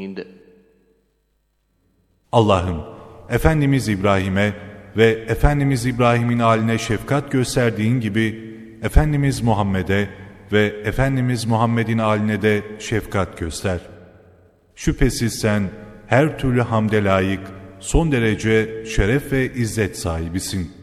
Allah'ım, Efendimiz İbrahim'e ve Efendimiz İbrahim'in haline şefkat gösterdiğin gibi Efendimiz Muhammed'e ve Efendimiz Muhammed'in haline de şefkat göster. Şüphesiz sen her türlü hamde layık, son derece şeref ve izzet sahibisin.